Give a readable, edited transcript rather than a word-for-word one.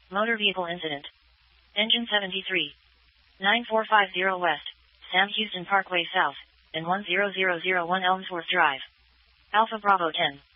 Motor vehicle incident. Engine 73. 9450 West, Sam Houston Parkway South, and 10001 Elmsworth Drive. Alpha Bravo 10.